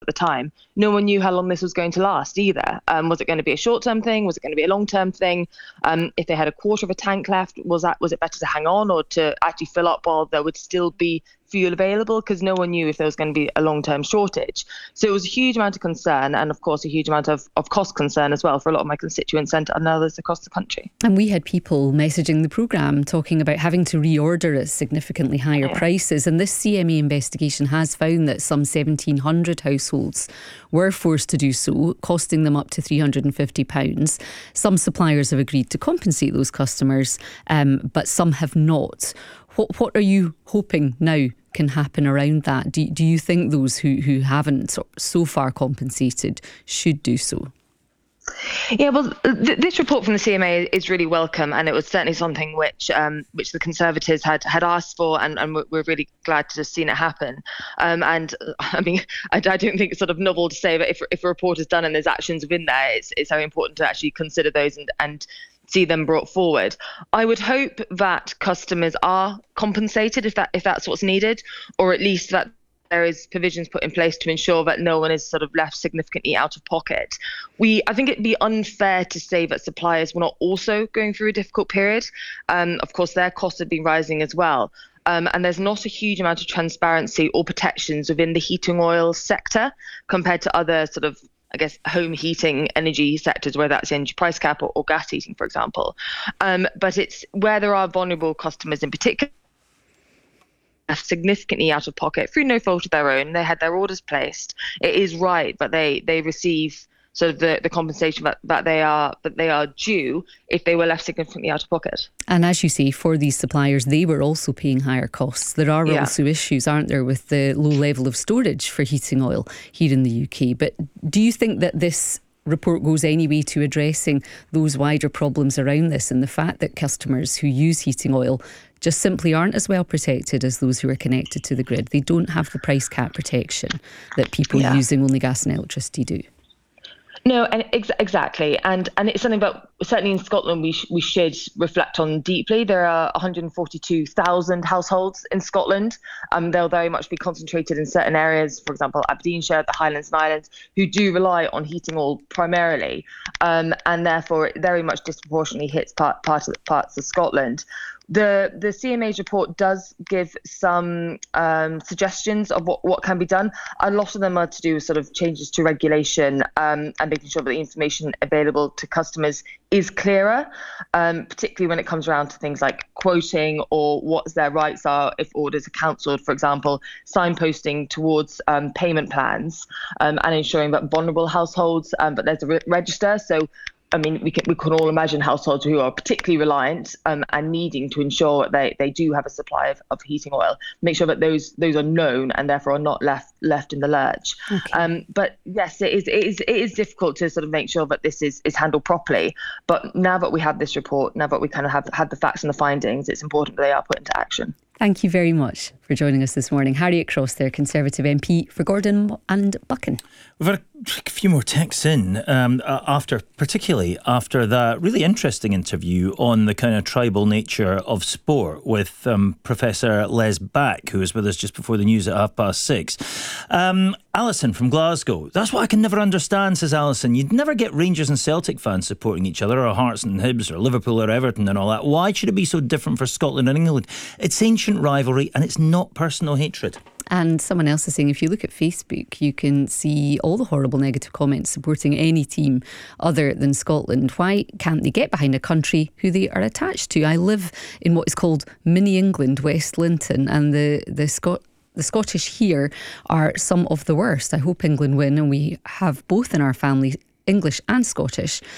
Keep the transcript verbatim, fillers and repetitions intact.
the time, no one knew how long this was going to last either. Um, was it going to be a short-term thing? Was it going to be a long-term thing? Um, if they had a quarter of a tank left, was that was it better to hang on or to actually fill up while there would still be fuel available? Because no one knew if there was going to be a long-term shortage. So it was a huge amount of concern, and of course a huge amount of, of cost concern as well for a lot of my constituents and, and others across the country. And we had people messaging the programme talking about having to reorder at significantly higher yeah. prices, and this C M A investigation has found that some seventeen hundred households were forced to do so, costing them up to three hundred fifty pounds. Some suppliers have agreed to compensate those customers, um, but some have not. What what are you hoping now can happen around that? Do, do you think those who, who haven't so far compensated should do so? Yeah, well, th- this report from the C M A is really welcome, and it was certainly something which um, which the Conservatives had had asked for, and, and we're really glad to have seen it happen. Um, and I mean, I, I don't think it's sort of novel to say that if if a report is done and there's actions within there, it's it's very important to actually consider those and and see them brought forward. I would hope that customers are compensated if that if that's what's needed, or at least that there is provisions put in place to ensure that no one is sort of left significantly out of pocket. We, I think it'd be unfair to say that suppliers were not also going through a difficult period. Um, of course, their costs have been rising as well. Um, and there's not a huge amount of transparency or protections within the heating oil sector compared to other sort of, I guess, home heating energy sectors, whether that's the energy price cap or, or gas heating, for example. Um, but it's where there are vulnerable customers in particular, significantly out of pocket through no fault of their own. They had their orders placed. It is right, but they they receive sort of the, the compensation that, that they are that they are due if they were left significantly out of pocket. And as you say, for these suppliers, they were also paying higher costs. There are yeah. also issues, aren't there, with the low level of storage for heating oil here in the U K. But do you think that this report goes any way to addressing those wider problems around this, and the fact that customers who use heating oil just simply aren't as well protected as those who are connected to the grid? They don't have the price cap protection that people yeah. using only gas and electricity do. No, and ex- exactly, and and it's something that certainly in Scotland we sh- we should reflect on deeply. There are one hundred forty-two thousand households in Scotland. Um, they'll very much be concentrated in certain areas, for example, Aberdeenshire, the Highlands and Islands, who do rely on heating oil primarily, um, and therefore it very much disproportionately hits part, part of, parts of Scotland. The the C M A's report does give some um, suggestions of what, what can be done. A lot of them are to do with sort of changes to regulation um, and making sure that the information available to customers is clearer, um, particularly when it comes around to things like quoting or what their rights are if orders are cancelled, for example, signposting towards um, payment plans um, and ensuring that vulnerable households, um, but there's a re- register. So I mean, we can we can all imagine households who are particularly reliant um, and needing to ensure they, they do have a supply of, of heating oil. Make sure that those those are known and therefore are not left left in the lurch. Okay. Um, but yes, it is it is it is difficult to sort of make sure that this is, is handled properly. But now that we have this report, now that we kind of have had the facts and the findings, it's important that they are put into action. Thank you very much for joining us this morning. Harriet Cross there, Conservative M P for Gordon and Buchan. We've had a few more texts in, um, after, particularly after that really interesting interview on the kind of tribal nature of sport with um, Professor Les Back, who was with us just before the news at half past six. Um, Alison from Glasgow. That's what I can never understand, says Alison. You'd never get Rangers and Celtic fans supporting each other, or Hearts and Hibs, or Liverpool or Everton and all that. Why should it be so different for Scotland and England? It's ancient rivalry and it's not personal hatred. And someone else is saying, if you look at Facebook, you can see all the horrible negative comments supporting any team other than Scotland. Why can't they get behind a country who they are attached to? I live in what is called Mini England, West Linton, and the, the Scot. The Scottish here are some of the worst. I hope England win and we have both in our family, English and Scottish.